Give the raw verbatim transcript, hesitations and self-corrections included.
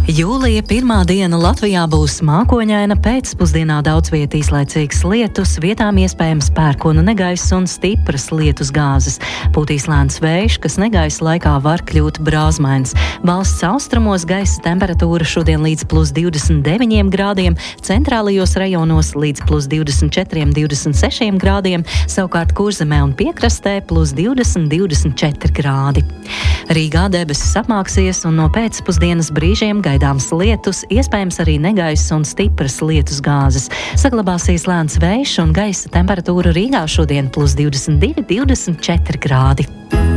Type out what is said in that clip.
Jūlija pirmā diena Latvijā būs mākoņaina, pēcpusdienā daudz viet īslaicīgs lietus, vietām iespējams pērkona negaiss un stipras lietus gāzes. Pūtīs lēns vējš, kas negaisa laikā var kļūt brāzmains. Valsts austrumos gaisa temperatūra šodien līdz plus divdesmit deviņiem grādiem, centrālajos rajonos līdz plus divdesmit četriem līdz divdesmit sešiem grādiem, savukārt Kurzemē un piekrastē plus divdesmit līdz divdesmit četri grādi. Rīgā debesis apmāksies un no pēcpusdienas brīžiem gaidāms lietus, iespējams arī negaiss un stipras lietus gāzes. Saglabāsies lēns vējš un gaisa temperatūra Rīgā šodien plus divdesmit divi līdz divdesmit četri grādi.